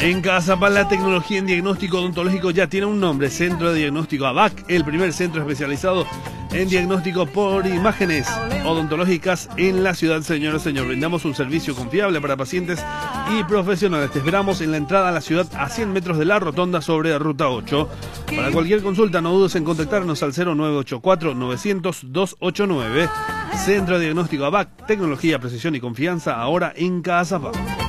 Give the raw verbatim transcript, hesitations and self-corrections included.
En Cazapá, la tecnología en diagnóstico odontológico ya tiene un nombre: Centro de Diagnóstico A B A C, el primer centro especializado en diagnóstico por imágenes odontológicas en la ciudad. Señora, señor, brindamos un servicio confiable para pacientes y profesionales. Te esperamos en la entrada a la ciudad a cien metros de la rotonda sobre Ruta ocho. Para cualquier consulta, no dudes en contactarnos al cero nueve ocho cuatro novecientos dos ochenta y nueve. Centro de Diagnóstico A B A C, tecnología, precisión y confianza, ahora en Cazapá.